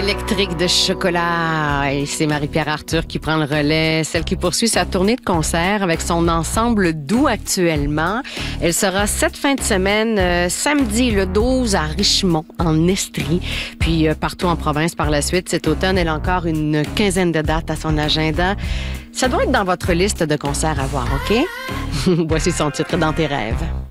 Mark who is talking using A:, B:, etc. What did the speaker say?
A: électrique de chocolat. Et c'est Marie-Pierre Arthur qui prend le relais, celle qui poursuit sa tournée de concert avec son ensemble doux actuellement. Elle sera cette fin de semaine, samedi le 12 à Richmond, en Estrie, puis partout en province par la suite. Cet automne, elle a encore une quinzaine de dates à son agenda. Ça doit être dans votre liste de concerts à voir, OK? Voici son titre, Dans tes rêves.